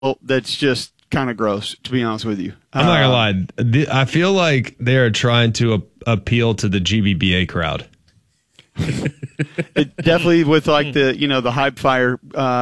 that's just kind of gross, to be honest with you. I'm not gonna lie. I feel like they are trying to appeal to the GBBA crowd. It definitely with like the Hype Fire,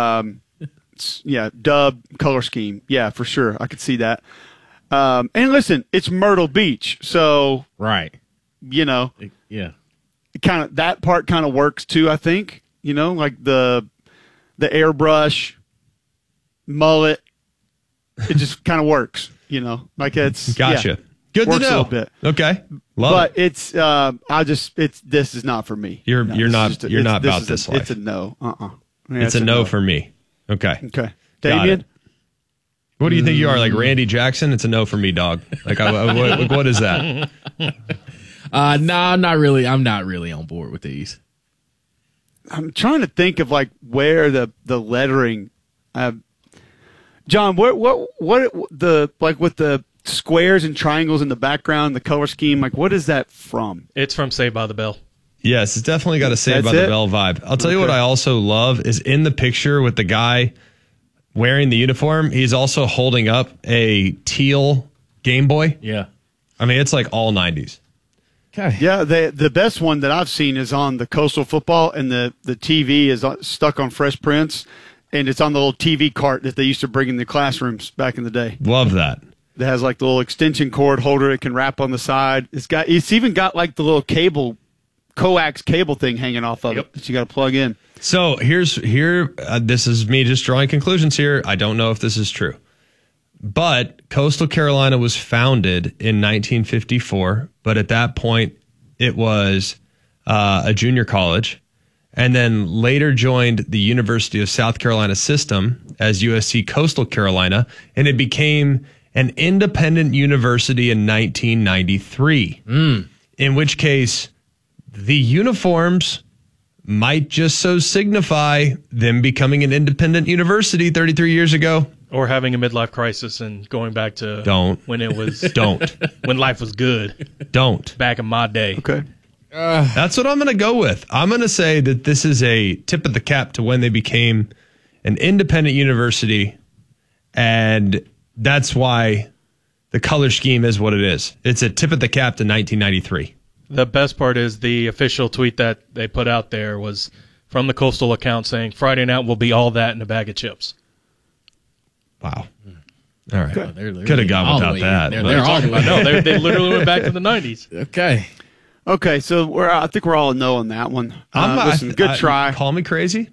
dub color scheme. Yeah, for sure, I could see that. And listen, it's Myrtle Beach, so right. Yeah, kind of that part kind of works too. I think like the airbrush mullet, it just kind of works. Like it's gotcha. Good to know. A little bit. Okay, but it's this is not for me. You're not about this life. It's a no. It's a no for me. Okay. Damien, what do you think you are, like Randy Jackson? It's a no for me, dog. Like what is that? No, I'm not really. I'm not really on board with these. I'm trying to think of like where the lettering. John, what the like with the squares and triangles in the background, the color scheme, like what is that from? It's from Saved by the Bell. Yes, it's definitely got a Saved by the Bell vibe. I'll tell you what I also love is in the picture with the guy wearing the uniform, he's also holding up a teal Game Boy. Yeah. I mean, it's like all 90s. Okay. Yeah, the best one that I've seen is on the Coastal Football, and the TV is stuck on Fresh Prince, and it's on the little TV cart that they used to bring in the classrooms back in the day. Love that. It has like the little extension cord holder it can wrap on the side. It's even got like the little coax cable thing hanging off of it that you got to plug in. So this is me just drawing conclusions here. I don't know if this is true. But Coastal Carolina was founded in 1954, but at that point it was a junior college, and then later joined the University of South Carolina system as USC Coastal Carolina, and it became an independent university in 1993, in which case the uniforms might just so signify them becoming an independent university 33 years ago. Or having a midlife crisis and going back to when it was when life was good. Back in my day. Okay. That's what I'm going to go with. I'm going to say that this is a tip of the cap to when they became an independent university, and that's why the color scheme is what it is. It's a tip of the cap to 1993. The best part is the official tweet that they put out there was from the Coastal account saying Friday night will be all that and a bag of chips. Wow. All right. Could have gone without that. They're all no, they literally went back to the 90s. Okay, so I think we're all a no on that one. Listen, good try. Call me crazy.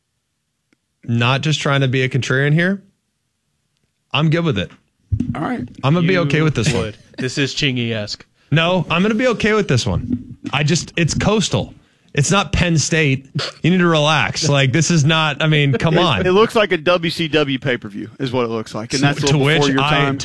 Not just trying to be a contrarian here. I'm good with it. All right. I'm going to be okay with this one. This is Chingy-esque. No, I'm going to be okay with this one. It's Coastal. It's not Penn State. You need to relax. Like, this is not, I mean, come on. It looks like a WCW pay-per-view is what it looks like. And that's to which before your time.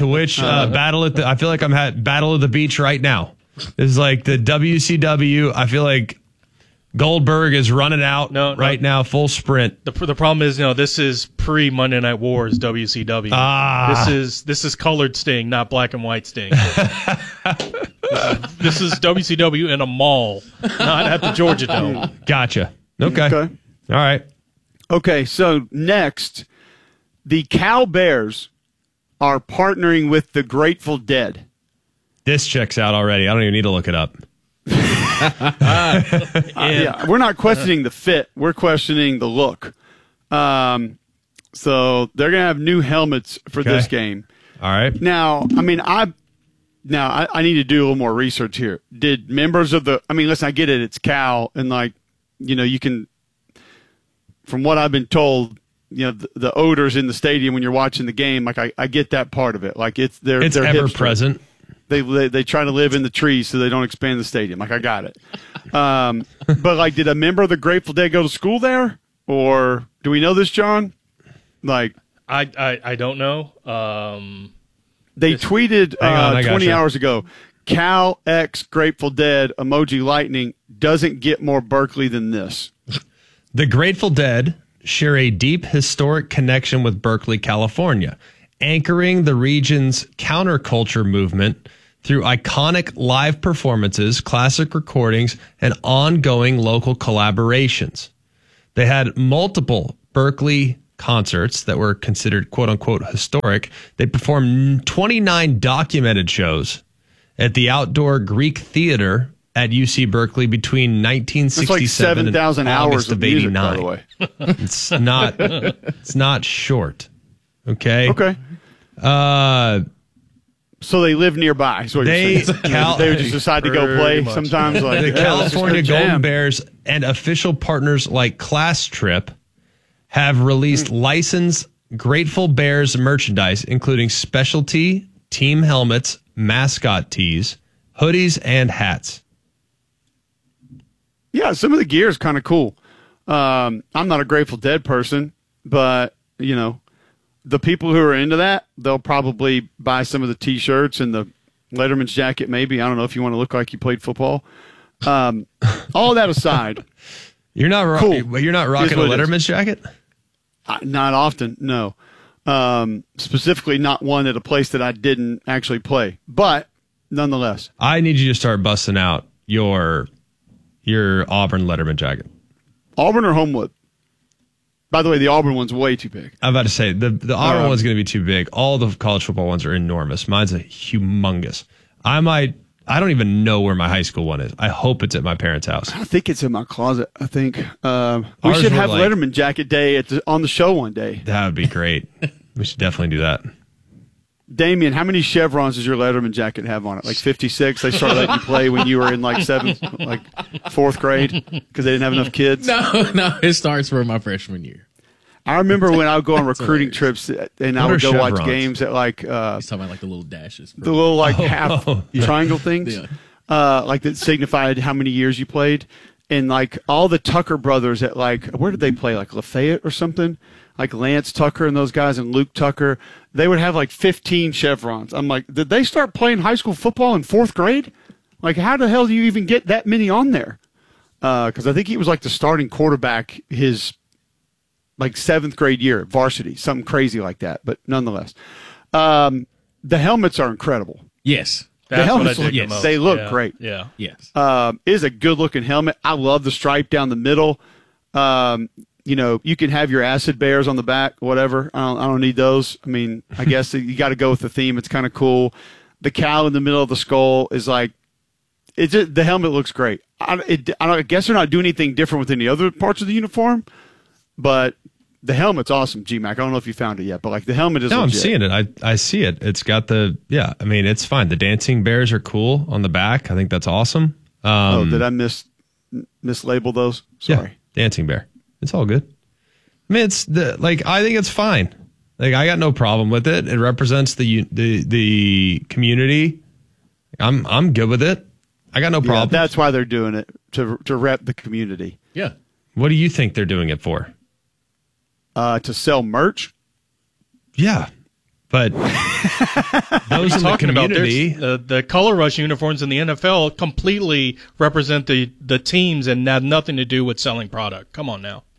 I feel like I'm at Battle of the Beach right now. This is like the WCW. I feel like Goldberg is running out right now, full sprint. The problem is, this is pre-Monday Night Wars WCW. This is colored Sting, not black and white Sting. This is WCW in a mall, not at the Georgia Dome. Gotcha. Okay. All right. Okay, so next, the Cal Bears are partnering with the Grateful Dead. This checks out already. I don't even need to look it up. Yeah, we're not questioning the fit. We're questioning the look. So they're going to have new helmets for this game. All right. Now, I mean, I need to do a little more research here. Did members of listen, I get it. It's Cal, and you can, from what I've been told, the odors in the stadium when you're watching the game. Like I get that part of it. Like it's ever hipster. Present. They try to live in the trees so they don't expand the stadium. Like I got it. But like, did a member of the Grateful Dead go to school there, or do we know this, John? Like I don't know. They tweeted 20 hours ago, Cal X Grateful Dead emoji lightning doesn't get more Berkeley than this. The Grateful Dead share a deep historic connection with Berkeley, California, anchoring the region's counterculture movement through iconic live performances, classic recordings, and ongoing local collaborations. They had multiple Berkeley concerts that were considered quote unquote historic. They performed 29 documented shows at the outdoor Greek Theater at UC Berkeley between 1967 That's like 7,000 and hours August of of music, 89. by the way. It's not short. Okay. Okay. So they live nearby. Is what They you're saying. They would just decide to go play Pretty much. sometimes. Like the "Yeah, let's just go California jam." Golden Bears and official partners like Class Trip have released licensed Grateful Bears merchandise, including specialty team helmets, mascot tees, hoodies, and hats. Yeah, some of the gear is kind of cool. I'm not a Grateful Dead person, but the people who are into that, they'll probably buy some of the T-shirts and the Letterman's jacket. Maybe I don't know if you want to look like you played football. All that aside, You're not Cool. You're not rocking a Here's what it is. Letterman's jacket. not often. No, specifically not one at a place that I didn't actually play, but nonetheless. I need you to start busting out your Auburn Letterman jacket. Auburn or Homewood? By the way, the Auburn one's way too big. I'm about to say the Auburn one's going to be too big. All the college football ones are enormous. Mine's a humongous. I don't even know where my high school one is. I hope it's at my parents' house. I think it's in my closet. I think we Ours should were have like- Letterman jacket day on the show one day. That would be great. We should definitely do that. Damien, how many chevrons does your Letterman jacket have on it? Like 56? They started letting you play when you were in like fourth grade because they didn't have enough kids. No, it starts for my freshman year. I remember when I would go on recruiting trips and I What would are go watch chevrons? games at like He's talking about like the little dashes. the little like half triangle things, Yeah. like that signified how many years you played. And like all the Tucker brothers at like, where did they play? Like Lafayette or something? Like Lance Tucker and those guys and Luke Tucker. They would have like 15 chevrons. I'm like, did they start playing high school football in fourth grade? Like, how the hell do you even get that many on there? Because I think he was like the starting quarterback his like seventh grade year at varsity, something crazy like that. But nonetheless, the helmets are incredible. Yes. That's what I helmets dig look- the yes, most. they look Yeah, great. Yeah. Yes. It is a good looking helmet. I love the stripe down the middle. You can have your acid bears on the back, whatever. I don't need those. I mean, I guess you got to go with the theme. It's kind of cool. The cow in the middle of the skull is like, the helmet looks great. I guess they're not doing anything different with any other parts of the uniform, but the helmet's awesome, G-Mac. I don't know if you found it yet, but like the helmet is No, legit. I'm seeing it. I see it. It's got it's fine. The dancing bears are cool on the back. I think that's awesome. Did I mislabel those? Sorry. Yeah, dancing bear. It's all good. I mean, I think it's fine. Like, I got no problem with it. It represents the community. I'm good with it. I got no Yeah, problem. that's why they're doing it, to rep the community. Yeah. What do you think they're doing it for? To sell merch. Yeah, but those in the Talking about community. the color rush uniforms in the NFL completely represent the teams and have nothing to do with selling product. Come on now.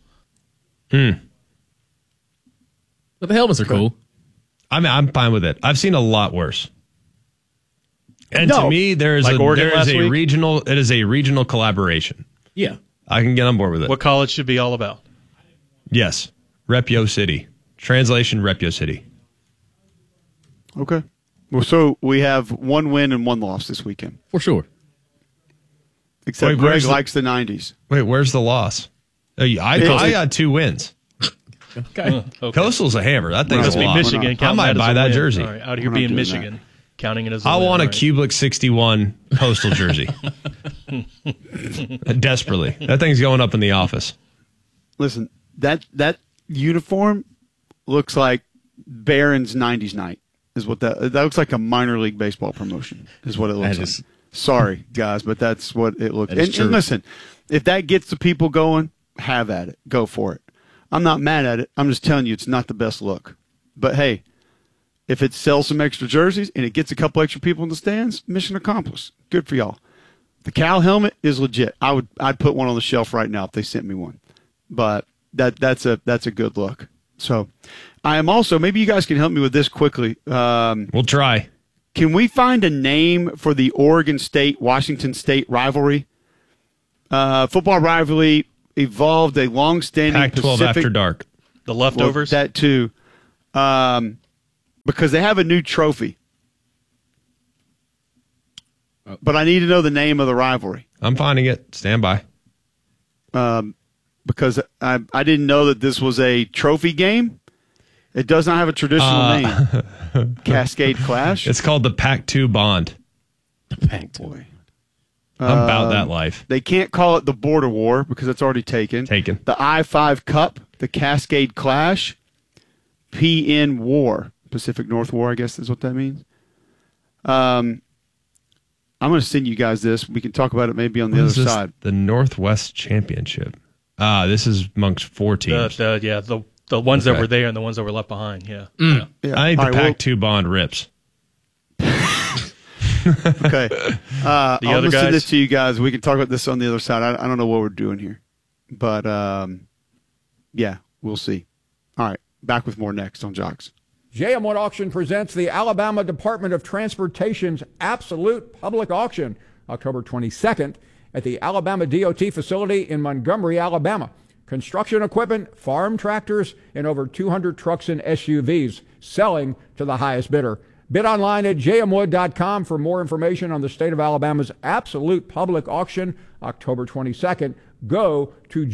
But the helmets are cool. I'm fine with it. I've seen a lot worse. And No. to me, there's Like Oregon there is last a week? regional. It is a regional collaboration. Yeah. I can get on board with it. What college should be all about? Yes, Rep Yo City. Translation: Rep Yo City. Okay. Well, so we have one win and one loss this weekend. For sure. Except Wait, Greg where's the- likes the 90s. Wait, where's the loss? I got 2 wins. Okay. Okay. Coastal's a hammer. That thing's Must a be lot. Michigan. I counting might that as buy a that win. jersey. All right, out We're here not being doing Michigan, counting it as a I win. want a All right. Kubelik 61 Coastal jersey. Desperately. That thing's going up in the office. Listen, that uniform looks like Barron's 90s night. Is what that looks like, a minor league baseball promotion is what it looks That like. is- Sorry, guys, but that's what it looks That like. is true. And listen, if that gets the people going, have at it. Go for it. I'm not mad at it. I'm just telling you it's not the best look. But hey, if it sells some extra jerseys and it gets a couple extra people in the stands, mission accomplished. Good for y'all. The Cal helmet is legit. I'd put one on the shelf right now if they sent me one. But that's a good look. So I am also, maybe you guys can help me with this quickly. We'll try. Can we find a name for the Oregon State Washington State rivalry? Football rivalry evolved a long-standing Pac-12 Pacific. after dark. The leftovers? Well, that too. Because they have a new trophy. But I need to know the name of the rivalry. I'm finding it. Stand by. Because I didn't know that this was a trophy game. It does not have a traditional name. Cascade Clash. It's called the Pac-2 Bond. The Pac-2. Boy. I'm about that life. They can't call it the Border War because it's already taken. The I-5 Cup, the Cascade Clash, PN War, Pacific North War, I guess is what that means. I'm going to send you guys this. We can talk about it maybe on the other side. The Northwest Championship. This is amongst 4 teams. The ones that were there and the ones that were left behind. Yeah. I think the Pac-2 Bond rips. Okay. I'll send this to you guys. We can talk about this on the other side. I don't know what we're doing here. But, yeah, we'll see. All right. Back with more next on Jocks. JM Wood Auction presents the Alabama Department of Transportation's Absolute Public Auction, October 22nd at the Alabama DOT facility in Montgomery, Alabama. Construction equipment, farm tractors, and over 200 trucks and SUVs selling to the highest bidder. Bid online at jmwood.com for more information on the state of Alabama's Absolute Public Auction, October 22nd. Go to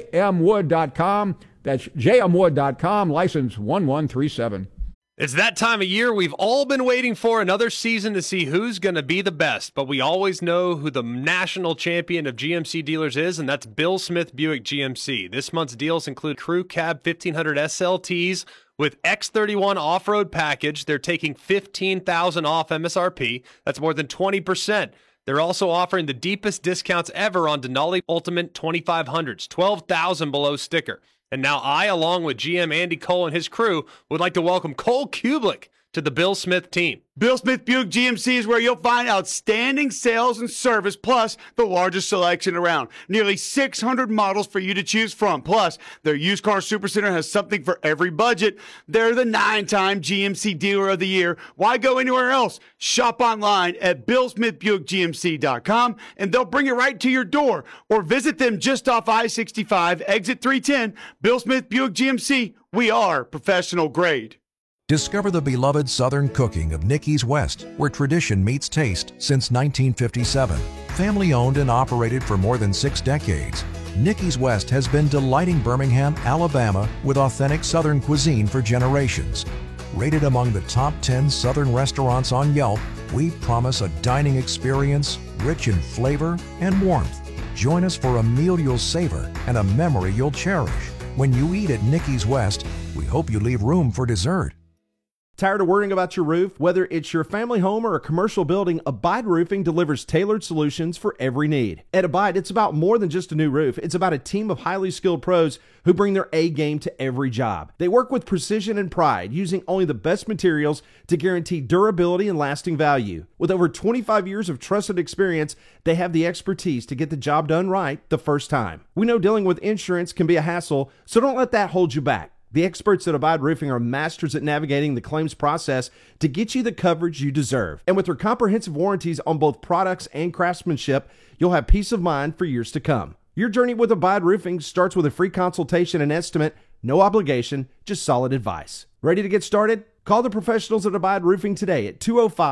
jmwood.com. That's jmwood.com, license 1137. It's that time of year we've all been waiting for, another season to see who's going to be the best. But we always know who the national champion of GMC dealers is, and that's Bill Smith Buick GMC. This month's deals include Crew Cab 1500 SLTs with X31 off-road package. They're taking $15,000 off MSRP. That's more than 20%. They're also offering the deepest discounts ever on Denali Ultimate 2500s, $12,000 below sticker. And now I, along with GM Andy Cole and his crew, would like to welcome Cole Kublik to the Bill Smith team. Bill Smith Buick GMC is where you'll find outstanding sales and service, plus the largest selection around. Nearly 600 models for you to choose from. Plus, their used car supercenter has something for every budget. They're the 9-time GMC Dealer of the Year. Why go anywhere else? Shop online at BillSmithBuickGMC.com, and they'll bring it right to your door. Or visit them just off I-65, exit 310. Bill Smith Buick GMC, we are professional grade. Discover the beloved Southern cooking of Nicky's West, where tradition meets taste since 1957. Family owned and operated for more than 6 decades, Nicky's West has been delighting Birmingham, Alabama with authentic Southern cuisine for generations. Rated among the top 10 Southern restaurants on Yelp, we promise a dining experience rich in flavor and warmth. Join us for a meal you'll savor and a memory you'll cherish. When you eat at Nicky's West, we hope you leave room for dessert. Tired of worrying about your roof? Whether it's your family home or a commercial building, Abide Roofing delivers tailored solutions for every need. At Abide, it's about more than just a new roof. It's about a team of highly skilled pros who bring their A game to every job. They work with precision and pride, using only the best materials to guarantee durability and lasting value. With over 25 years of trusted experience, they have the expertise to get the job done right the first time. We know dealing with insurance can be a hassle, so don't let that hold you back. The experts at Abide Roofing are masters at navigating the claims process to get you the coverage you deserve. And with their comprehensive warranties on both products and craftsmanship, you'll have peace of mind for years to come. Your journey with Abide Roofing starts with a free consultation and estimate, no obligation, just solid advice. Ready to get started? Call the professionals at Abide Roofing today at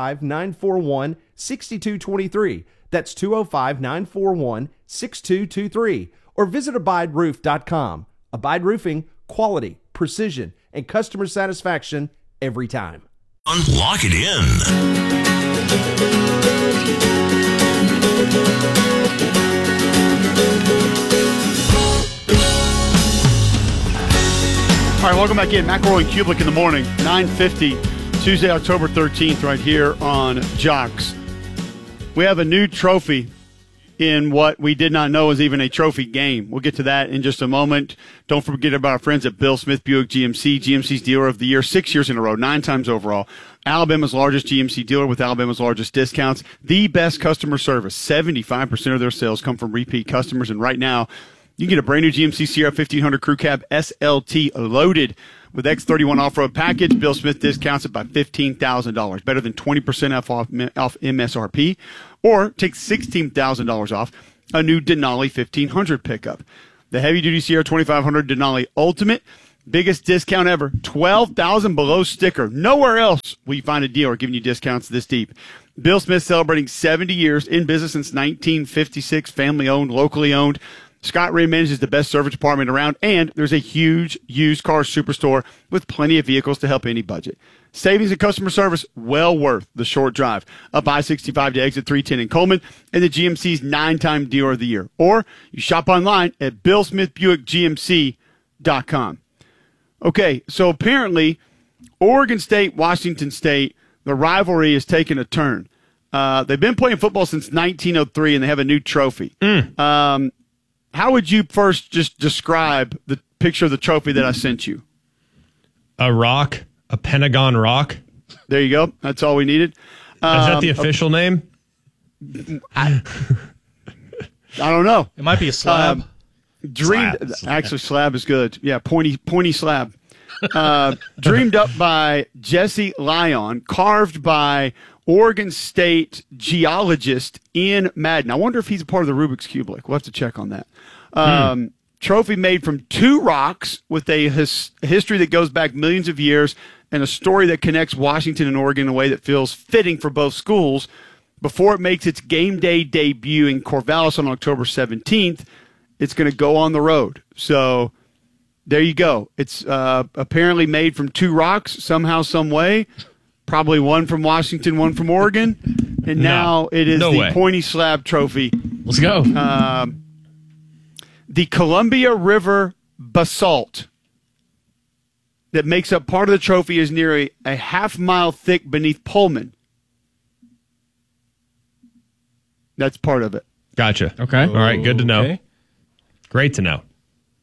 205-941-6223. That's 205-941-6223. Or visit abideroof.com. Abide Roofing, quality, precision, and customer satisfaction every time. Lock it in. All right, welcome back in. McElroy and Kublik in the morning, 9:50, Tuesday, October 13th, right here on Jocks. We have a new trophy in what we did not know was even a trophy game. We'll get to that in just a moment. Don't forget about our friends at Bill Smith Buick GMC, GMC's Dealer of the Year, 6 years in a row, 9 times overall. Alabama's largest GMC dealer with Alabama's largest discounts. The best customer service. 75% of their sales come from repeat customers. And right now, you can get a brand new GMC Sierra 1500 Crew Cab SLT loaded with X31 off-road package. Bill Smith discounts it by $15,000, better than 20% off MSRP, or take $16,000 off a new Denali 1500 pickup. The heavy-duty Sierra 2500 Denali Ultimate Biggest discount ever, $12,000 below sticker. Nowhere else will you find a dealer giving you discounts this deep. Bill Smith celebrating 70 years in business since 1956, family-owned, locally owned. Scott Ray manages the best service department around, and there's a huge used car superstore with plenty of vehicles to help any budget. Savings and customer service well worth the short drive. Up I-65 to exit 310 in Coleman, and the GMC's 9-time Dealer of the Year. Or you shop online at BillSmithBuickGMC.com. Okay, so apparently Oregon State, Washington State, the rivalry has taken a turn. They've been playing football since 1903, and they have a new trophy. How would you first just describe the picture of the trophy that I sent you? A rock, a Pentagon rock. There you go. That's all we needed. Is that the official name? I don't know. It might be a slab. Actually, slab is good. Yeah, pointy slab. Dreamed up by Jesse Lyon, carved by Oregon State geologist Ian Madden. I wonder if he's a part of the Rubik's Cube. We'll have to check on that. Trophy made from 2 rocks with a history that goes back millions of years and a story that connects Washington and Oregon in a way that feels fitting for both schools. Before it makes its game day debut in Corvallis on October 17th, it's going to go on the road. So there you go. It's apparently made from 2 rocks somehow, some way. Probably one from Washington, one from Oregon. And now it is the pointy slab trophy. Let's go. The Columbia River basalt that makes up part of the trophy is nearly a half-mile thick beneath Pullman. That's part of it. Gotcha. Okay. All right, good to know. Okay. Great to know.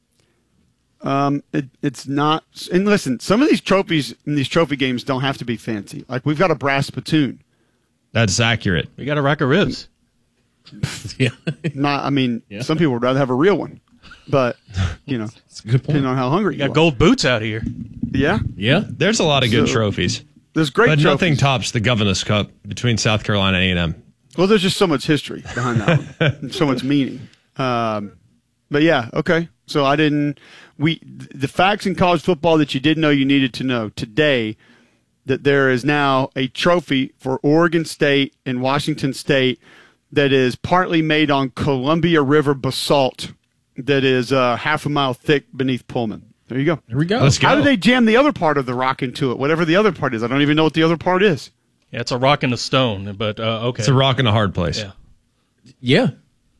It's not. And listen, some of these trophies in these trophy games don't have to be fancy. Like, we've got a brass spittoon. That's accurate. We got a rack of ribs. Yeah. Some people would rather have a real one. But, That's a good point. depending on how hungry We you got are. gold boots out here. Yeah. Yeah. There's a lot of good So- trophies. There's great But trophies. nothing tops the Governor's Cup between South Carolina and A&M. Well, there's just so much history behind that one. And so much meaning. But yeah, okay. So the facts in college football that you didn't know you needed to know today, that there is now a trophy for Oregon State and Washington State that is partly made on Columbia River basalt that is half a mile thick beneath Pullman. There you go. There we go. Let's go. How do they jam the other part of the rock into it? Whatever the other part is. I don't even know what the other part is. Yeah, it's a rock and a stone, but okay. It's a rock in a hard place. Yeah.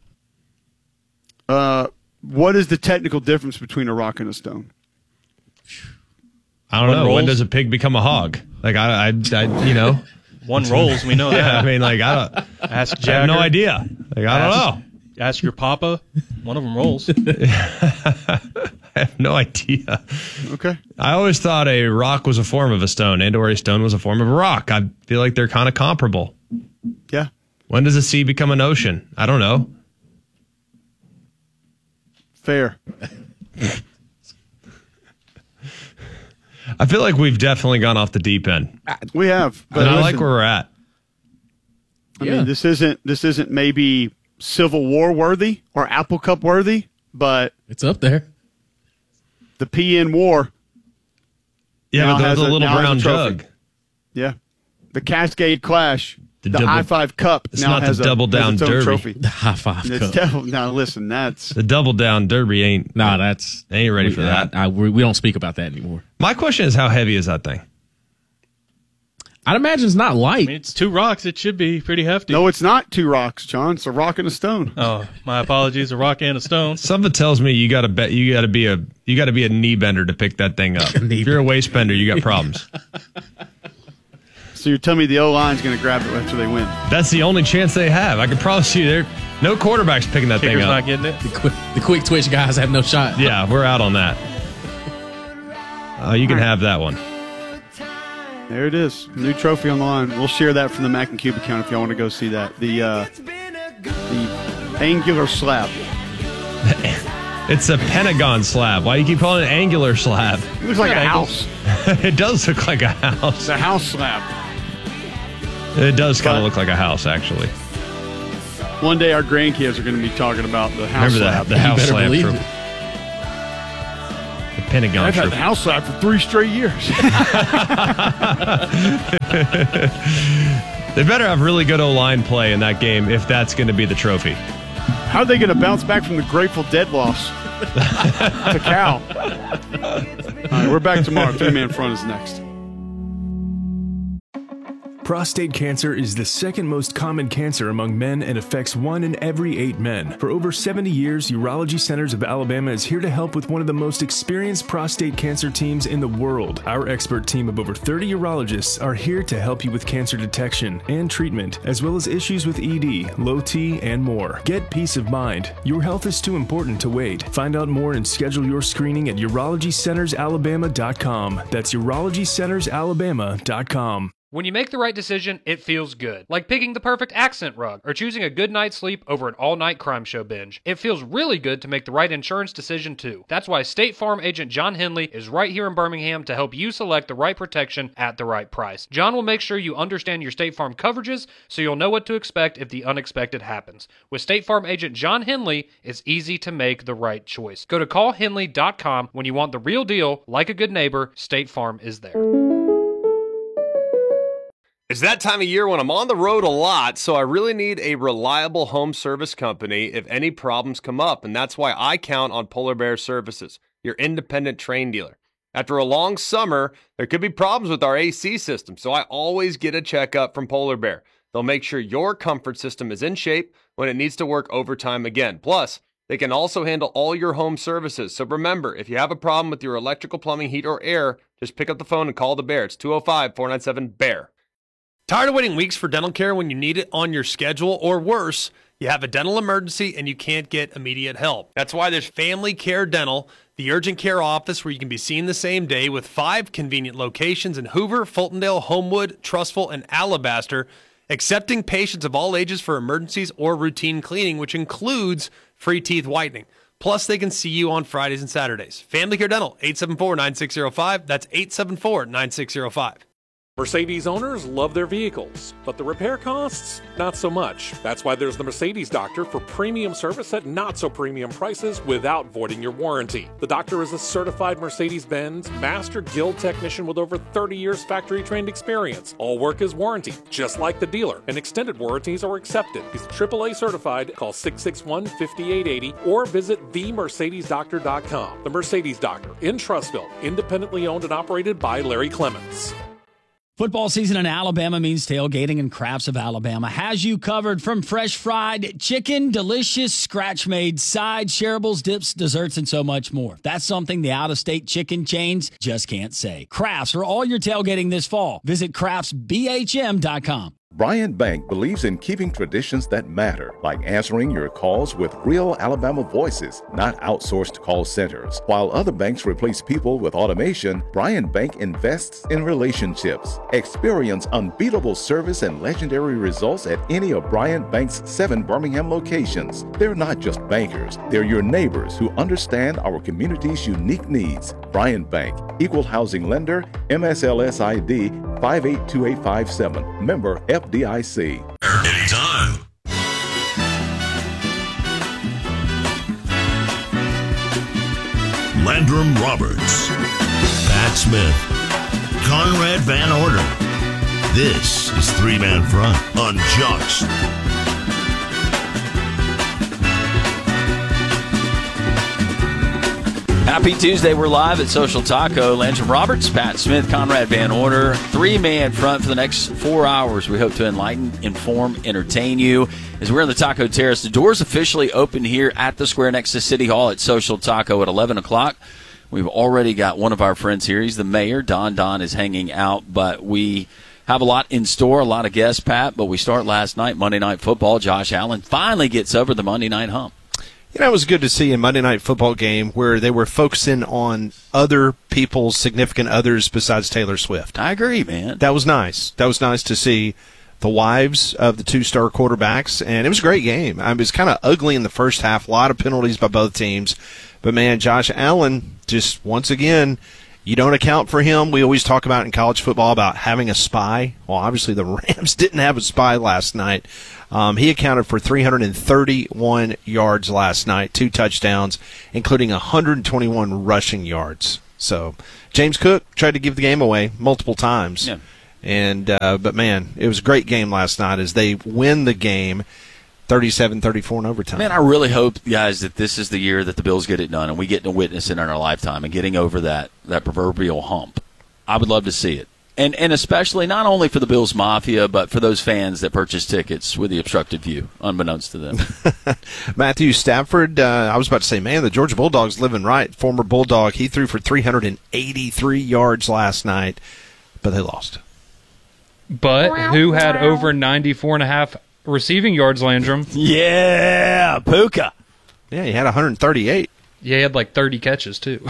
Yeah. What is the technical difference between a rock and a stone? I don't know. rolls? When does a pig become a hog? Like, I One rolls, we know Yeah, I that. mean, like, I Ask have Jagger. no idea. Like, I don't know. Ask your papa. One of them rolls. I have no idea. Okay. I always thought a rock was a form of a stone and or a stone was a form of a rock. I feel like they're kind of comparable. Yeah. When does a sea become an ocean? I don't know. Fair. I feel like we've definitely gone off the deep end. We have. But And I like listen, where we're at. I mean, this isn't maybe Civil War worthy or Apple Cup worthy, but It's up there. the PN War, Yeah, Now but has the a- little now has a brown trophy. jug. yeah, the Cascade Clash, the double- High Five Cup It's now not the has Double Down its own Derby. trophy. The high five It's cup. now listen, that's The double down derby ain't That's ain't ready for that. We don't speak about that anymore. My question is, how heavy is that thing? I'd imagine it's not I light. mean, it's 2 rocks. It should be pretty hefty. no, it's not 2 rocks, John. It's a rock and a stone. Oh, my apologies. A rock and a stone. Something tells me you got to be a knee bender to pick that thing up. Knee If you're a waist bender, you got problems. So you're telling me the O line's going to grab it after they win? That's the only chance they have. I can promise you, there no quarterback's picking that Kicker's thing not up. getting it. The quick twitch guys have no shot. Yeah, we're out on that. You can have that one. There it is, new trophy on the line. We'll share that from the Mac and Cube account if y'all want to go see that. The angular slab. It's a Pentagon slab. Why do you keep calling it angular slab? It looks like a house. It does look like a house. It's a house slab. It does kind But- of look like a house, actually. One day our grandkids are going to be talking about the house Remember slab. that, the house better slab believe trophy. it. The Pentagon I've had Trophy. the house slap for 3 straight years. They better have really good O-line play in that game if that's going to be the trophy. How are they going to bounce back from the Grateful Dead loss to Cal? All right, we're back tomorrow. 3-Man Front is next. Prostate cancer is the second most common cancer among men and affects 1 in every 8 men. For over 70 years, Urology Centers of Alabama is here to help with one of the most experienced prostate cancer teams in the world. Our expert team of over 30 urologists are here to help you with cancer detection and treatment, as well as issues with ED, low T, and more. Get peace of mind. Your health is too important to wait. Find out more and schedule your screening at urologycentersalabama.com. That's urologycentersalabama.com. When you make the right decision, it feels good. Like picking the perfect accent rug or choosing a good night's sleep over an all-night crime show binge. It feels really good to make the right insurance decision too. That's why State Farm agent John Henley is right here in Birmingham to help you select the right protection at the right price. John will make sure you understand your State Farm coverages so you'll know what to expect if the unexpected happens. With State Farm agent John Henley, it's easy to make the right choice. Go to callhenley.com when you want the real deal. Like a good neighbor, State Farm is there. It's that time of year when I'm on the road a lot, so I really need a reliable home service company if any problems come up, and that's why I count on Polar Bear Services, your independent Trane dealer. After a long summer, there could be problems with our AC system, so I always get a checkup from Polar Bear. They'll make sure your comfort system is in shape when it needs to work overtime again. Plus, they can also handle all your home services. So remember, if you have a problem with your electrical, plumbing, heat, or air, just pick up the phone and call the Bear. It's 205-497-BEAR. Tired of waiting weeks for dental care when you need it on your schedule, or worse, you have a dental emergency and you can't get immediate help? That's why there's Family Care Dental, the urgent care office where you can be seen the same day with 5 convenient locations in Hoover, Fultondale, Homewood, Trussville, and Alabaster, accepting patients of all ages for emergencies or routine cleaning, which includes free teeth whitening. Plus, they can see you on Fridays and Saturdays. Family Care Dental, 874-9605. That's 874-9605. Mercedes owners love their vehicles, but the repair costs, not so much. That's why there's the Mercedes Doctor for premium service at not so premium prices without voiding your warranty. The Doctor is a certified Mercedes-Benz Master Guild technician with over 30 years factory-trained experience. All work is warranted, just like the dealer, and extended warranties are accepted. He's AAA certified. Call 661-5880 or visit themercedesdoctor.com. The Mercedes Doctor in Trussville, independently owned and operated by Larry Clements. Football season in Alabama means tailgating, and Crafts of Alabama has you covered. From fresh fried chicken, delicious scratch-made sides, shareables, dips, desserts, and so much more. That's something the out-of-state chicken chains just can't say. Crafts for all your tailgating this fall. Visit craftsbhm.com. Bryant Bank believes in keeping traditions that matter, like answering your calls with real Alabama voices, not outsourced call centers. While other banks replace people with automation, Bryant Bank invests in relationships. Experience unbeatable service and legendary results at any of Bryant Bank's 7 Birmingham locations. They're not just bankers, they're your neighbors who understand our community's unique needs. Bryant Bank, Equal Housing Lender, MSLS ID 582857, member FDIC. Anytime. Landrum Roberts, Pat Smith, Conrad Van Order. This is 3-Man Front on Jocks. Happy Tuesday. We're live at Social Taco. Landrum Roberts, Pat Smith, Conrad Van Order. 3-Man Front for the next 4 hours. We hope to enlighten, inform, entertain you. As we're in the Taco Terrace, the doors officially open here at the square next to City Hall at Social Taco at 11 o'clock. We've already got one of our friends here. He's the mayor. Don is hanging out, but we have a lot in store, a lot of guests, Pat. But we start last night, Monday Night Football. Josh Allen finally gets over the Monday night hump. You know, it was good to see a Monday Night Football game where they were focusing on other people's significant others besides Taylor Swift. I agree, man. That was nice. That was nice to see the wives of the 2-star quarterbacks, and it was a great game. I mean, it was kind of ugly in the first half, a lot of penalties by both teams. But, man, Josh Allen, just once again, you don't account for him. We always talk about in college football about having a spy. Well, obviously the Rams didn't have a spy last night. He accounted for 331 yards last night, 2 touchdowns, including 121 rushing yards. So James Cook tried to give the game away multiple times. Yeah. And but, man, it was a great game last night as they win the game 37-34 in overtime. Man, I really hope, guys, that this is the year that the Bills get it done and we get to witness it in our lifetime and getting over that proverbial hump. I would love to see it. And especially not only for the Bills Mafia, but for those fans that purchase tickets with the obstructed view, unbeknownst to them. Matthew Stafford, I was about to say, man, the Georgia Bulldogs living right. Former Bulldog, he threw for 383 yards last night, but they lost. But who had over 94.5 receiving yards, Landrum? Yeah, Puka. Yeah, he had 138. Yeah, he had like 30 catches, too.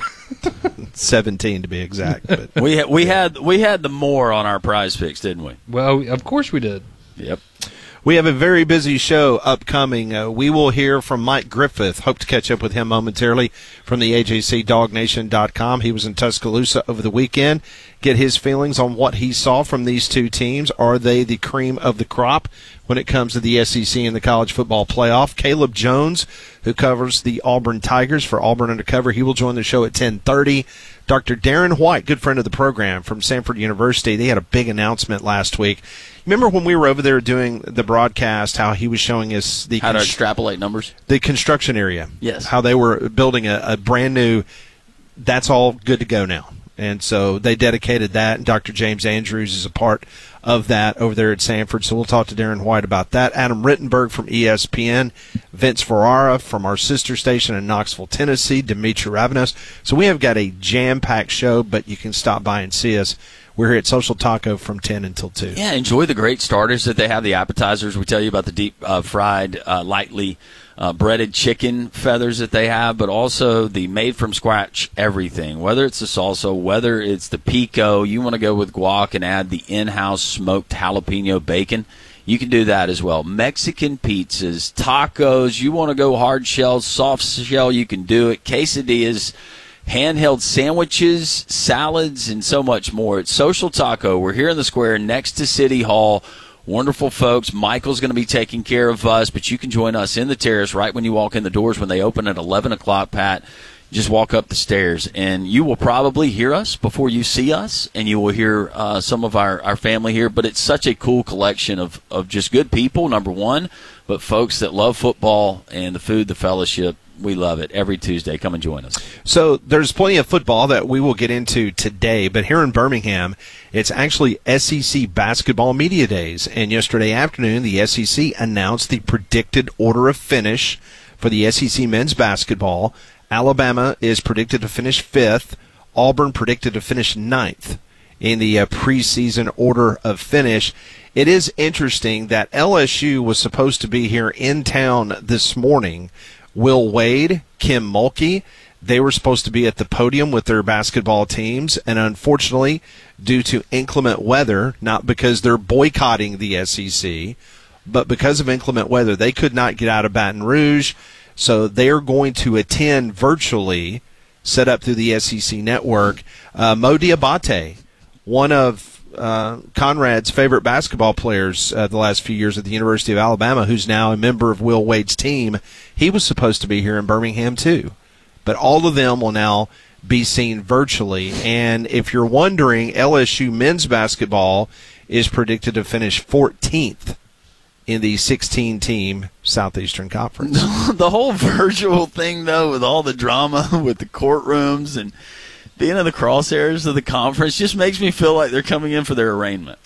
17 to be exact. But we had the more on our prize picks, didn't we? Well, of course we did. Yep. We have a very busy show upcoming. We will hear from Mike Griffith. Hope to catch up with him momentarily from the AJCDogNation.com. He was in Tuscaloosa over the weekend. Get his feelings on what he saw from these two teams. Are they the cream of the crop when it comes to the SEC and the college football playoff? Caleb Jones, who covers the Auburn Tigers for Auburn Undercover, he will join the show at 10:30. Dr. Darren White, good friend of the program from Samford University, they had a big announcement last week. Remember when we were over there doing the broadcast, how he was showing us how to extrapolate numbers? The construction area. Yes. How they were building a brand new, that's all good to go now. And so they dedicated that, and Dr. James Andrews is a part of that over there at Samford. So we'll talk to Darren White about that. Adam Rittenberg from ESPN, Vince Ferrara from our sister station in Knoxville, Tennessee, Dimitri Ravenos. So we have got a jam-packed show, but you can stop by and see us. We're here at Social Taco from 10 until 2. Yeah, enjoy the great starters that they have, the appetizers. We tell you about the deep fried, lightly breaded chicken feathers that they have, but also the made-from-scratch everything. Whether it's the salsa, whether it's the pico, you want to go with guac and add the in-house smoked jalapeno bacon, you can do that as well. Mexican pizzas, tacos, you want to go hard shell, soft shell, you can do it. Quesadillas, handheld sandwiches, salads, and so much more. It's Social Taco. We're here in the square next to City Hall. Wonderful folks. Michael's going to be taking care of us, but you can join us in the terrace right when you walk in the doors when they open at 11 o'clock, Pat. Just walk up the stairs, and you will probably hear us before you see us, and you will hear some of our family here. But it's such a cool collection of just good people, number one, but folks that love football and the food, the fellowship. We love it. Every Tuesday, come and join us. So there's plenty of football that we will get into today, but here in Birmingham, it's actually SEC Basketball Media Days. And yesterday afternoon, the SEC announced the predicted order of finish for the SEC men's basketball. Alabama is predicted to finish 5th. Auburn predicted to finish 9th in the preseason order of finish. It is interesting that LSU was supposed to be here in town this morning. Will Wade, Kim Mulkey, they were supposed to be at the podium with their basketball teams, and unfortunately, due to inclement weather, not because they're boycotting the SEC, but because of inclement weather, they could not get out of Baton Rouge, so they are going to attend virtually, set up through the SEC network. Mo Diabate, one of Conrad's favorite basketball players the last few years at the University of Alabama, who's now a member of Will Wade's team, he was supposed to be here in Birmingham too. But all of them will now be seen virtually. And if you're wondering, LSU men's basketball is predicted to finish 14th in the 16-team Southeastern Conference. The whole virtual thing, though, with all the drama with the courtrooms and being in the crosshairs of the conference just makes me feel like they're coming in for their arraignment.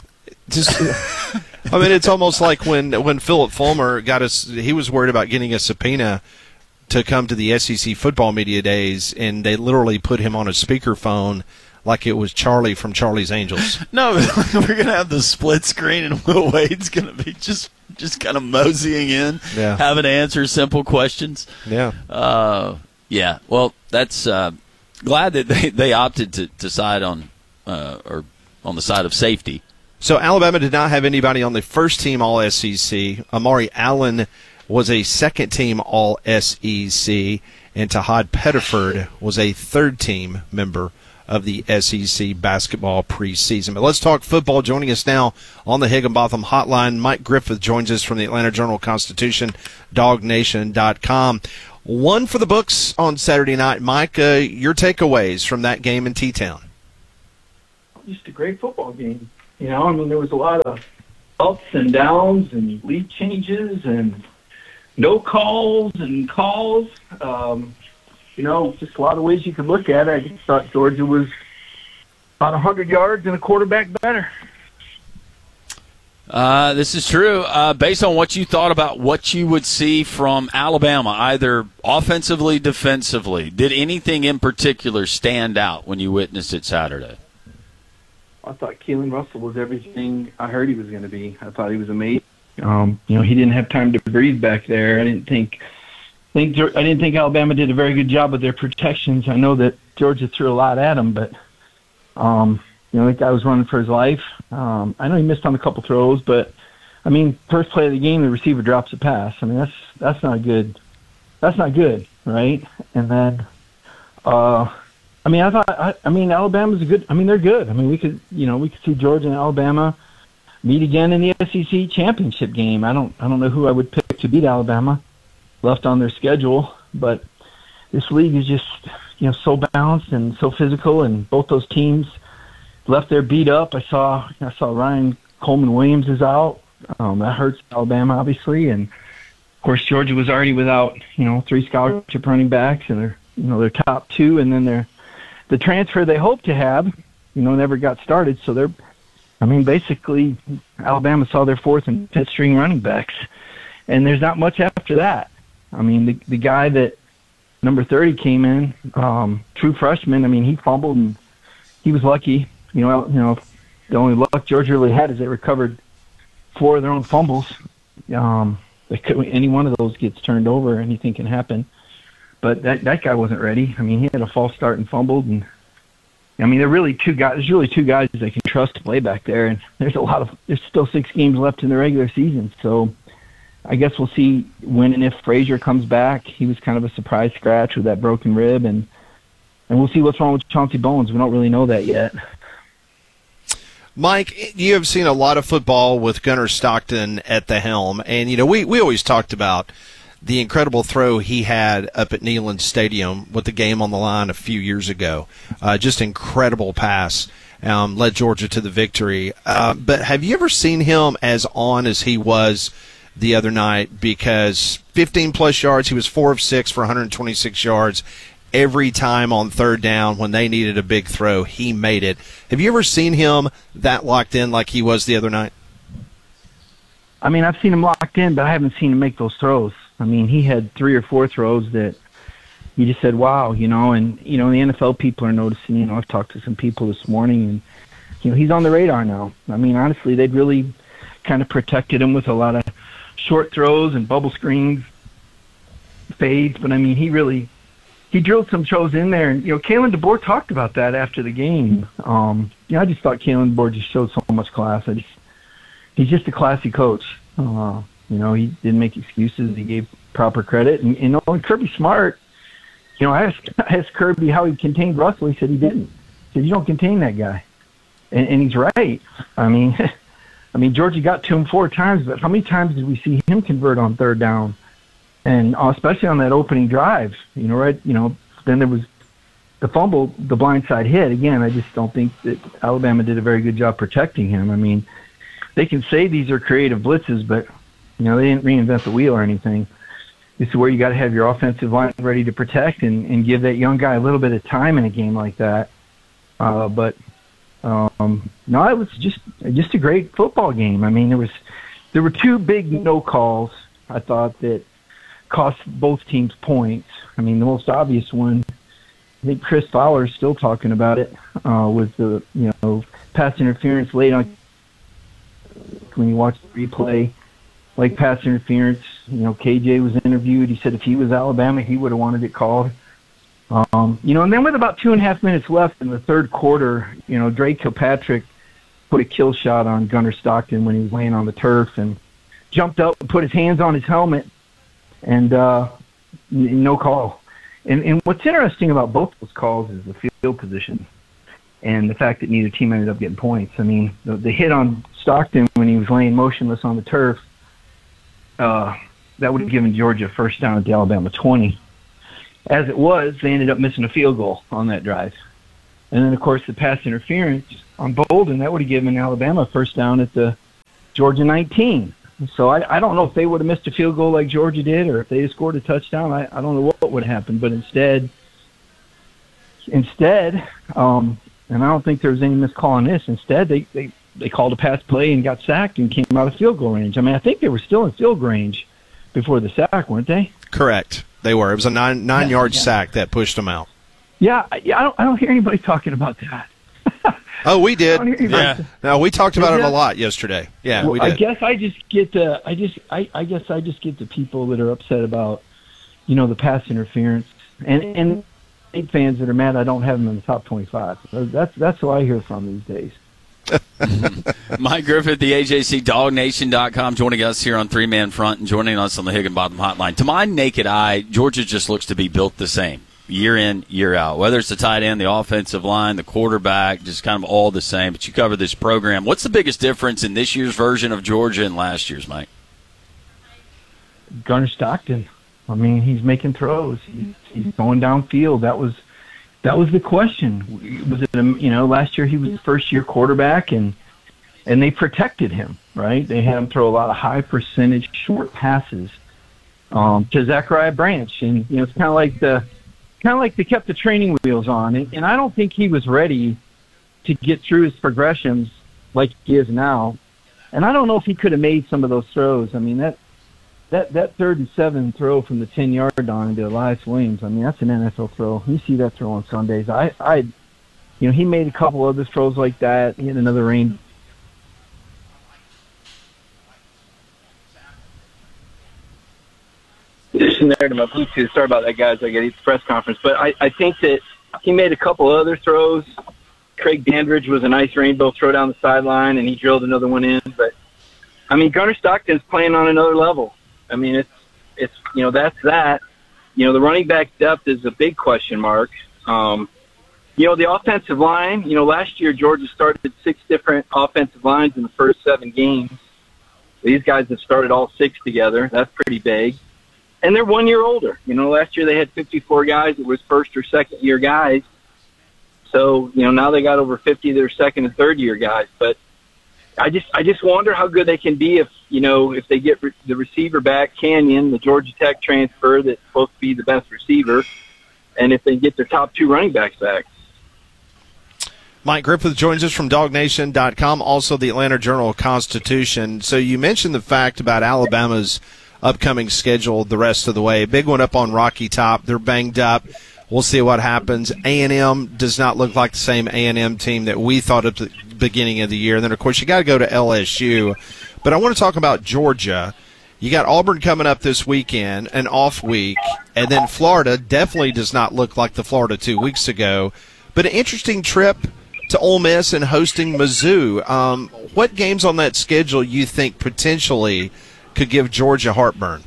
I mean, it's almost like when Philip Fulmer he was worried about getting a subpoena to come to the SEC football media days, and they literally put him on a speakerphone like it was Charlie from Charlie's Angels. No, we're going to have the split screen, and Will Wade's going to be just kind of moseying in, having to answer simple questions. Yeah. Yeah. Well, that's glad that they opted to side on or on the side of safety. So Alabama did not have anybody on the first team All-SEC. Amari Allen was a second-team All-SEC, and Tahad Pettiford was a third-team member of the SEC basketball preseason. But let's talk football. Joining us now on the Higginbotham Hotline, Mike Griffith joins us from the Atlanta Journal-Constitution, DogNation.com. One for the books on Saturday night. Mike, your takeaways from that game in T-Town? Just a great football game. You know, I mean, there was a lot of ups and downs and lead changes and no calls and calls. You know, just a lot of ways you could look at it. I just thought Georgia was about 100 yards and a quarterback better. This is true. Based on what you thought about what you would see from Alabama, either offensively, defensively, did anything in particular stand out when you witnessed it Saturday? I thought Keelan Russell was everything I heard he was going to be. I thought he was amazing. You know, he didn't have time to breathe back there. I didn't think Alabama did a very good job with their protections. I know that Georgia threw a lot at him, but you know, that guy was running for his life. I know he missed on a couple throws, but I mean, first play of the game, the receiver drops a pass. I mean, that's not good. That's not good, right? And then, I mean, Alabama's they're good. I mean, we could see Georgia and Alabama meet again in the SEC championship game. I don't know who I would pick to beat Alabama left on their schedule, but this league is just, you know, so balanced and so physical, and both those teams left there beat up. I saw Ryan Coleman Williams is out. That hurts Alabama, obviously, and of course Georgia was already without, you know, 3 scholarship running backs, and their top 2, and then the transfer they hoped to have, you know, never got started. So basically Alabama saw their 4th and 5th string running backs, and there's not much after that. I mean, the guy that number 30 came in, true freshman. I mean, he fumbled and he was lucky. You know, the only luck Georgia really had is they recovered 4 of their own fumbles. Any one of those gets turned over, anything can happen. But that guy wasn't ready. I mean, he had a false start and fumbled. And I mean, there's really two guys they can trust to play back there. And there's still 6 games left in the regular season. So I guess we'll see when and if Frazier comes back. He was kind of a surprise scratch with that broken rib, and we'll see what's wrong with Chauncey Bowens. We don't really know that yet. Mike, you have seen a lot of football with Gunnar Stockton at the helm, and you know we always talked about the incredible throw he had up at Neyland Stadium with the game on the line a few years ago. Just incredible pass, led Georgia to the victory. But have you ever seen him as on as he was the other night? Because 15-plus yards, he was 4 of 6 for 126 yards. Every time on 3rd down when they needed a big throw, he made it. Have you ever seen him that locked in like he was the other night? I mean, I've seen him locked in, but I haven't seen him make those throws. I mean, he had 3 or 4 throws that you just said, wow, you know, and, you know, the NFL people are noticing. You know, I've talked to some people this morning, and, you know, he's on the radar now. I mean, honestly, they'd really kind of protected him with a lot of short throws and bubble screens, fades, but, I mean, he drilled some throws in there. And, you know, Kalen DeBoer talked about that after the game. You know, I just thought Kalen DeBoer just showed so much class. He's just a classy coach. You know, he didn't make excuses. He gave proper credit. And, you know, Kirby Smart, you know, I asked Kirby how he contained Russell. He said he didn't. He said, you don't contain that guy. And he's right. I mean, Georgia got to him 4 times, but how many times did we see him convert on 3rd down? And especially on that opening drive, you know, right? You know, then there was the fumble, the blindside hit. Again, I just don't think that Alabama did a very good job protecting him. I mean, they can say these are creative blitzes, but, you know, they didn't reinvent the wheel or anything. This is where you got to have your offensive line ready to protect and give that young guy a little bit of time in a game like that. No, it was just a great football game. I mean, there were 2 big no calls, I thought, that cost both teams points. I mean, the most obvious one, I think Chris Fowler is still talking about it, was the, you know, pass interference late on. When you watch the replay, like pass interference, you know, KJ was interviewed. He said if he was Alabama, he would have wanted it called. You know, and then with about 2.5 minutes left in the 3rd quarter, you know, Drake Kilpatrick put a kill shot on Gunnar Stockton when he was laying on the turf and jumped up and put his hands on his helmet, and no call. And what's interesting about both those calls is the field position and the fact that neither team ended up getting points. I mean, the hit on Stockton when he was laying motionless on the turf, that would have given Georgia 1st down at the Alabama 20. as it was, they ended up missing a field goal on that drive. And then, of course, the pass interference on Bolden, that would have given Alabama a first down at the Georgia 19. So I don't know if they would have missed a field goal like Georgia did, or if they had scored a touchdown. I don't know what would have happened. But instead, and I don't think there was any missed call on this. Instead, they called a pass play and got sacked and came out of field goal range. I mean, I think they were still in field goal range before the sack, weren't they? Correct. They were. It was a nine-yard sack that pushed them out. Yeah, I don't hear anybody talking about that. Oh, we did. Yeah. No, we talked about it a lot yesterday. Yeah, well, we did. I guess I just get the people that are upset about, the pass interference and fans that are mad I don't have them in the top 25. That's who I hear from these days. Mike Griffith, the AJC DogNation.com, joining us here on Three Man Front and joining us on the Higginbottom Hotline. To my naked eye, Georgia just looks to be built the same, year in, year out. Whether it's the tight end, the offensive line, the quarterback, just kind of all the same. But you cover this program. What's the biggest difference in this year's version of Georgia and last year's, Mike? Gunnar Stockton. I mean, he's making throws. He's going downfield. That was the question. Was it, last year he was the first-year quarterback, and they protected him, right? They had him throw a lot of high-percentage short passes to Zachariah Branch, and it's kind of like they kept the training wheels on, and I don't think he was ready to get through his progressions like he is now. And I don't know if he could have made some of those throws. I mean, that 3rd and 7 throw from the 10-yard line into Elias Williams, I mean, that's an NFL throw. You see that throw on Sundays. He made a couple other throws like that. He had another rain. Addition there to my Bluetooth. Sorry about that, guys. I got to eat the press conference. But I think that he made a couple other throws. Craig Dandridge was a nice rainbow throw down the sideline, and he drilled another one in. But, I mean, Gunnar Stockton's playing on another level. I mean, it's that's that. The running back depth is a big question mark. The offensive line, last year Georgia started 6 different offensive lines in the first 7 games. These guys have started all 6 together. That's pretty big. And they're 1 year older. Last year they had 54 guys that was first or second year guys. So, now they got over 50 that are second and third year guys. But I just wonder how good they can be if they get the receiver back, Canyon, the Georgia Tech transfer that's supposed to be the best receiver, and if they get their top 2 running backs back. Mike Griffith joins us from DogNation.com, also the Atlanta Journal-Constitution. So you mentioned the fact about Alabama's upcoming schedule the rest of the way. Big one up on Rocky Top. They're banged up. We'll see what happens. A&M does not look like the same A&M team that we thought at the beginning of the year. And then, of course, you got to go to LSU. But I want to talk about Georgia. You got Auburn coming up this weekend, an off week. And then Florida definitely does not look like the Florida 2 weeks ago. But an interesting trip to Ole Miss and hosting Mizzou. What games on that schedule you think potentially could give Georgia heartburn?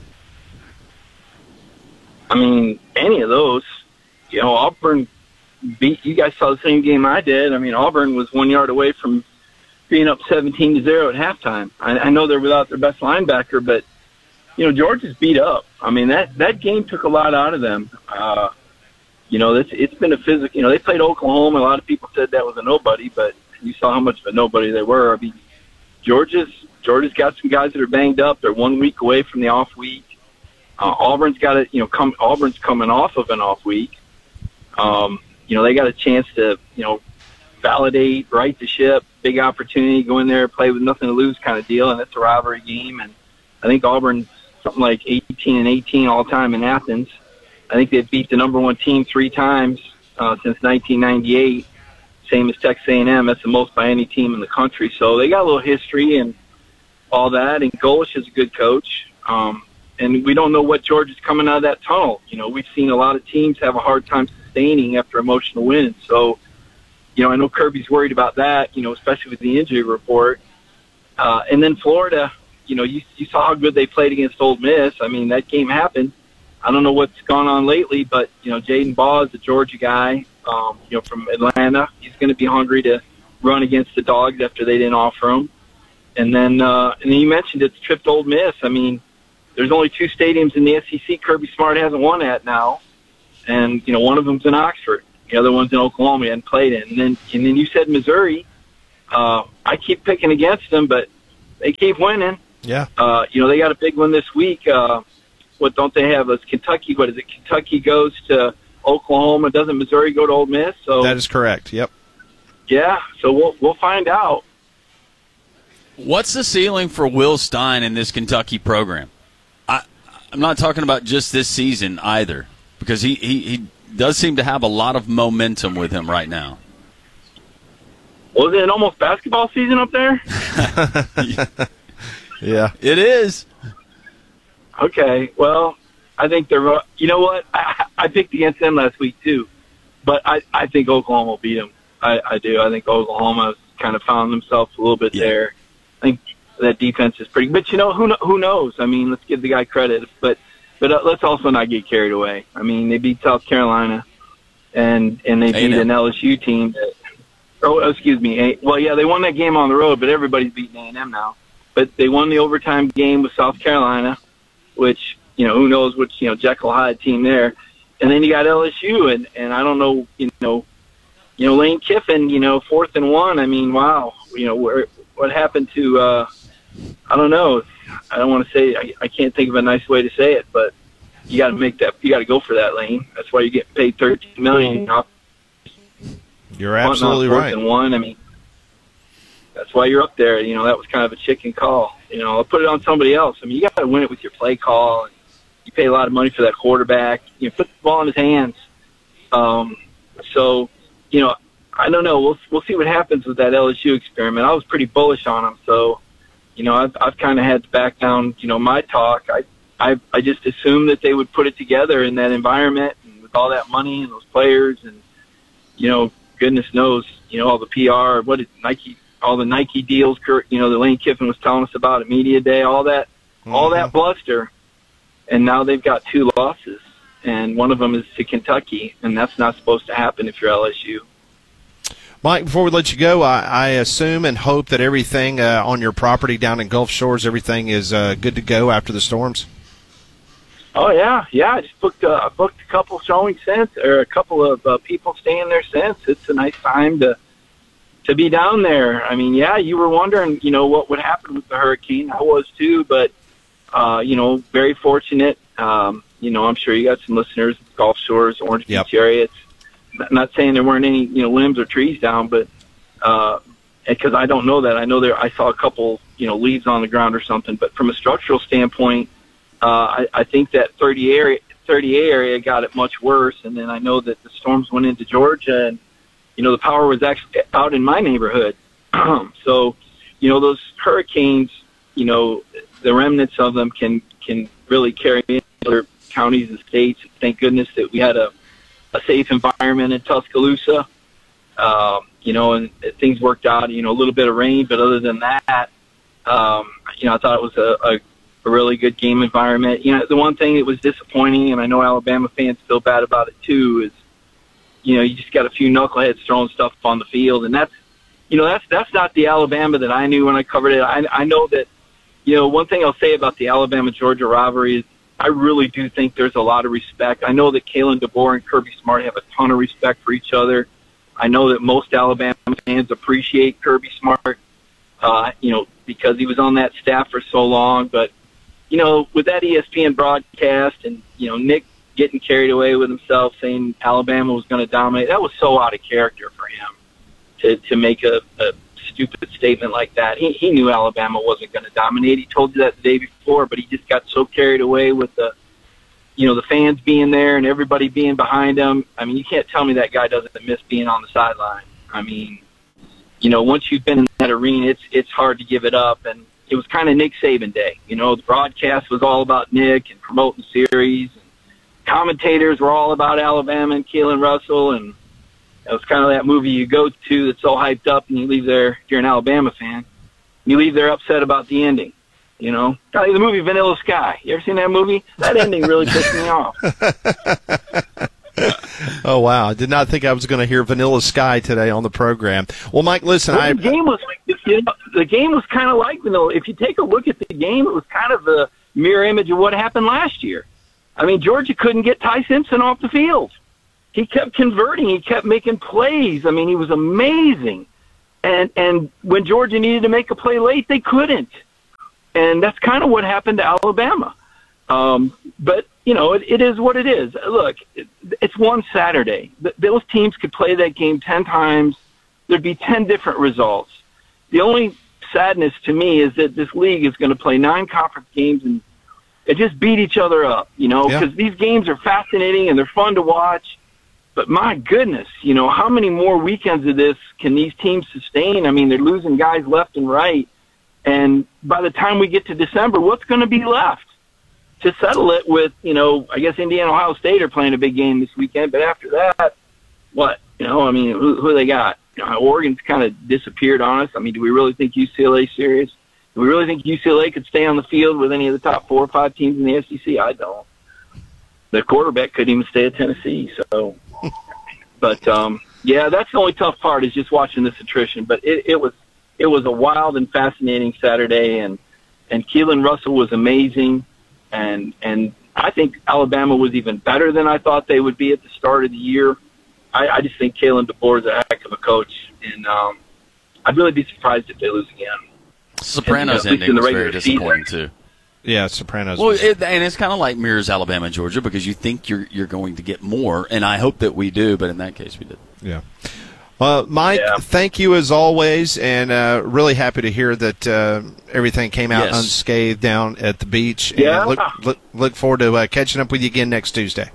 I mean, any of those. Auburn beat, you guys saw the same game I did. I mean, Auburn was 1 yard away from being up 17-0 at halftime. I know they're without their best linebacker, but, Georgia's beat up. I mean, that game took a lot out of them. It's been a physical, they played Oklahoma. A lot of people said that was a nobody, but you saw how much of a nobody they were. I mean, Georgia's got some guys that are banged up. They're 1 week away from the off week. Auburn's got Auburn's coming off of an off week. They got a chance to, validate, right the ship, big opportunity, go in there, play with nothing to lose kind of deal, and it's a rivalry game. And I think Auburn's something like 18-18 all time in Athens. I think they've beat the number 1 team 3 times since 1998, same as Texas A&M. That's the most by any team in the country. So they got a little history and all that. And Golish is a good coach. And we don't know what Georgia's coming out of that tunnel. We've seen a lot of teams have a hard time sustaining after emotional wins. So, I know Kirby's worried about that, especially with the injury report. And then Florida, you saw how good they played against Ole Miss. I mean, that game happened. I don't know what's gone on lately, but, Jaden Baugh is a Georgia guy, from Atlanta. He's going to be hungry to run against the Dogs after they didn't offer him. And then you mentioned it's a trip to Ole Miss. I mean, there's only 2 stadiums in the SEC Kirby Smart hasn't won at now. and one of them's in Oxford, the other one's in Oklahoma. He hadn't played in, and then you said Missouri. I keep picking against them, but they keep winning. Yeah. They got a big one this week. What don't they have? It's Kentucky. What is it? Kentucky goes to Oklahoma. Doesn't Missouri go to Ole Miss? So that is correct. Yep. Yeah. So we'll find out. What's the ceiling for Will Stein in this Kentucky program? I'm not talking about just this season either, because he does seem to have a lot of momentum with him right now. Was it almost basketball season up there? Yeah. It is. Okay, well, I think they're. You know what? I picked against them last week too, but I think Oklahoma will beat them. I do. I think Oklahoma's kind of found themselves a little bit there. I think that defense is pretty. But who knows? I mean, let's give the guy credit, but let's also not get carried away. I mean, they beat South Carolina, and they beat an LSU team that. Oh, excuse me. Well, yeah, they won that game on the road, but everybody's beating A&M now. But they won the overtime game with South Carolina, which, who knows which, Jekyll Hyde team there. And then you got LSU, and I don't know, Lane Kiffin, 4th and 1. I mean, wow. What happened to, I don't know. I don't want to say, I can't think of a nice way to say it, but you got to go for that, Lane. That's why you get paid $13 million. You're absolutely right. 4th and 1. I mean, that's why you're up there. That was kind of a chicken call. I'll put it on somebody else. I mean, you got to win it with your play call. And you pay a lot of money for that quarterback. Put the ball in his hands. So, I don't know. We'll see what happens with that LSU experiment. I was pretty bullish on them. So, I've kind of had to back down, my talk. I just assumed that they would put it together in that environment and with all that money and those players and, goodness knows, all the PR, all the Nike deals, the Lane Kiffin was telling us about at Media Day, all that bluster. And now they've got 2 losses, and one of them is to Kentucky, and that's not supposed to happen if you're LSU. Mike, before we let you go, I assume and hope that everything on your property down in Gulf Shores, everything is good to go after the storms. Oh yeah. I just booked a couple showings since, or a couple of people staying there since. It's a nice time to be down there. I mean, yeah, you were wondering, what would happen with the hurricane. I was too, but very fortunate. I'm sure you got some listeners, Gulf Shores, Orange Beach area. It's not saying there weren't any, limbs or trees down, but because I don't know that. I know I saw a couple, leaves on the ground or something. But from a structural standpoint, I think that 30A area got it much worse, and then I know that the storms went into Georgia, and the power was actually out in my neighborhood. So, those hurricanes, the remnants of them can really carry in other counties and states. Thank goodness that we had a safe environment in Tuscaloosa, and things worked out. A little bit of rain, but other than that, I thought it was a really good game environment. The one thing that was disappointing, and I know Alabama fans feel bad about it too, is, you just got a few knuckleheads throwing stuff on the field, and that's not the Alabama that I knew when I covered it. I know that, one thing I'll say about the Alabama-Georgia rivalry is I really do think there's a lot of respect. I know that Kalen DeBoer and Kirby Smart have a ton of respect for each other. I know that most Alabama fans appreciate Kirby Smart, because he was on that staff for so long, but with that ESPN broadcast and, Nick getting carried away with himself saying Alabama was going to dominate, that was so out of character for him to make a stupid statement like that. He knew Alabama wasn't going to dominate. He told you that the day before, but he just got so carried away with the fans being there and everybody being behind him. I mean, you can't tell me that guy doesn't miss being on the sideline. I mean, once you've been in that arena, it's hard to give it up, and it was kind of Nick Saban day. The broadcast was all about Nick and promoting series. And commentators were all about Alabama and Keelan Russell. And it was kind of that movie you go to that's all hyped up, and you leave there, if you're an Alabama fan, you leave there upset about the ending. The movie Vanilla Sky. You ever seen that movie? That ending really pissed me off. Oh, wow. I did not think I was going to hear Vanilla Sky today on the program. Well, Mike, listen. The game was kind of like Vanilla. If you take a look at the game, it was kind of the mirror image of what happened last year. I mean, Georgia couldn't get Ty Simpson off the field. He kept converting. He kept making plays. I mean, he was amazing. And when Georgia needed to make a play late, they couldn't. And that's kind of what happened to Alabama. But, you know, it is what it is. Look, it's one Saturday. Those teams could play that game 10 times. There'd be 10 different results. The only sadness to me is that this league is going to play 9 conference games and just beat each other up, you know, because these games are fascinating and they're fun to watch. But my goodness, you know, how many more weekends of this can these teams sustain? I mean, they're losing guys left and right. And by the time we get to December, what's going to be left to settle it with, you know, I guess Indiana, Ohio State are playing a big game this weekend. But after that, what? You know, I mean, who they got? You know, Oregon's kind of disappeared on us. I mean, do we really think UCLA's serious? Do we really think UCLA could stay on the field with any of the top 4 or 5 teams in the SEC? I don't. The quarterback couldn't even stay at Tennessee. So, but yeah, that's the only tough part is just watching this attrition. But it was a wild and fascinating Saturday, and Keelan Russell was amazing, and I think Alabama was even better than I thought they would be at the start of the year. I just think Kalen DeBoer is a heck of a coach, and I'd really be surprised if they lose again. Sopranos ending was very disappointing too. Yeah, Sopranos. Well, and it's kind of like mirrors Alabama and Georgia because you think you're going to get more, and I hope that we do, but in that case we did. Yeah. Mike, thank you as always, and really happy to hear that everything came out unscathed down at the beach. Yeah. And look forward to catching up with you again next Tuesday.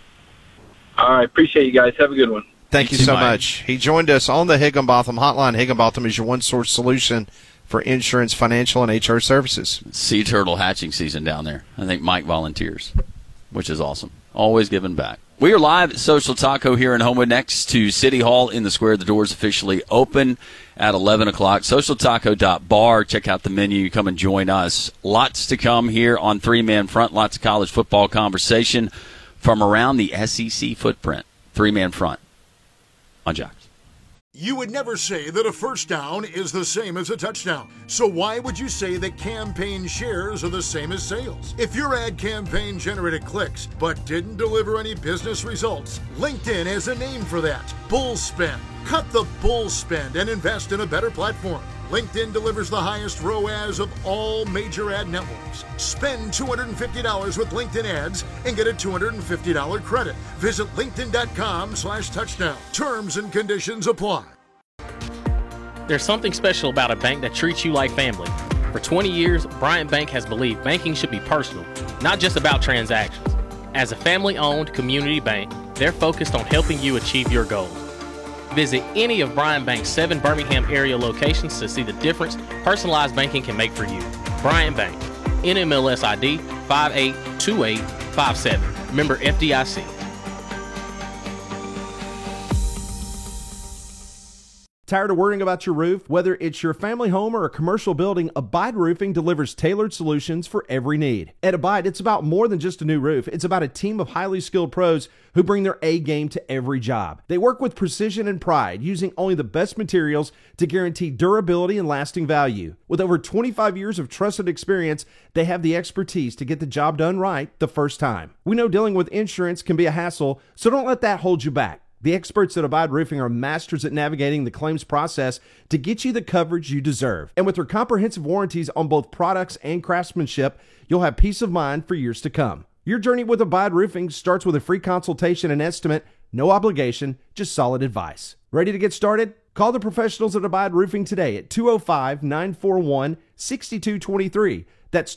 All right, appreciate you guys. Have a good one. Thank you so much. He joined us on the Higginbotham Hotline. Higginbotham is your one-source solution for insurance, financial, and HR services. Sea turtle hatching season down there. I think Mike volunteers, which is awesome. Always giving back. We are live at Social Taco here in Homewood next to City Hall in the square. The doors officially open at 11 o'clock. SocialTaco.bar. Check out the menu. Come and join us. Lots to come here on Three Man Front. Lots of college football conversation from around the SEC footprint. Three Man Front on Jocks. You would never say that a first down is the same as a touchdown. So why would you say that campaign shares are the same as sales? If your ad campaign generated clicks but didn't deliver any business results, LinkedIn has a name for that. Bull spend. Cut the bull spend and invest in a better platform. LinkedIn delivers the highest ROAS of all major ad networks. Spend $250 with LinkedIn ads and get a $250 credit. Visit linkedin.com/touchdown. Terms and conditions apply. There's something special about a bank that treats you like family. For 20 years, Bryant Bank has believed banking should be personal, not just about transactions. As a family-owned community bank, they're focused on helping you achieve your goals. Visit any of Bryant Bank's 7 Birmingham area locations to see the difference personalized banking can make for you. Bryant Bank, NMLS ID 582857. Member FDIC. Tired of worrying about your roof? Whether it's your family home or a commercial building, Abide Roofing delivers tailored solutions for every need. At Abide, it's about more than just a new roof. It's about a team of highly skilled pros who bring their A game to every job. They work with precision and pride, using only the best materials to guarantee durability and lasting value. With over 25 years of trusted experience, they have the expertise to get the job done right the first time. We know dealing with insurance can be a hassle, so don't let that hold you back. The experts at Abide Roofing are masters at navigating the claims process to get you the coverage you deserve. And with their comprehensive warranties on both products and craftsmanship, you'll have peace of mind for years to come. Your journey with Abide Roofing starts with a free consultation and estimate, no obligation, just solid advice. Ready to get started? Call the professionals at Abide Roofing today at 205-941-6223. That's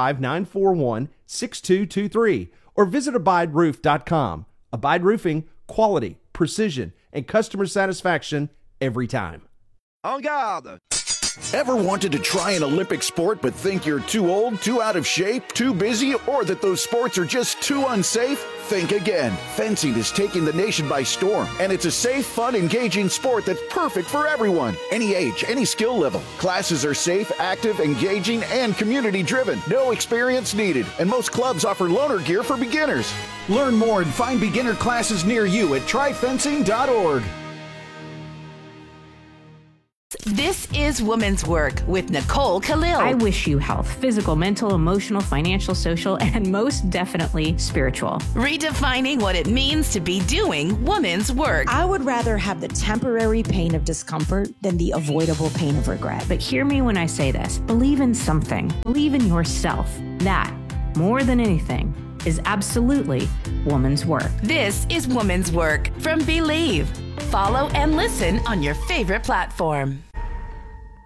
205-941-6223. Or visit abideroof.com. Abide Roofing, quality, precision, and customer satisfaction every time. En garde! Ever wanted to try an Olympic sport but think you're too old, too out of shape, too busy, or that those sports are just too unsafe? Think again. Fencing is taking the nation by storm, and it's a safe, fun, engaging sport that's perfect for everyone. Any age, any skill level. Classes are safe, active, engaging, and community-driven. No experience needed, and most clubs offer loaner gear for beginners. Learn more and find beginner classes near you at tryfencing.org. This is Women's Work with Nicole Khalil. I wish you health, physical, mental, emotional, financial, social, and most definitely spiritual. Redefining what it means to be doing women's work. I would rather have the temporary pain of discomfort than the avoidable pain of regret. But hear me when I say this. Believe in something. Believe in yourself. That, more than anything, is absolutely woman's work. This is Woman's Work from Believe. Follow and listen on your favorite platform.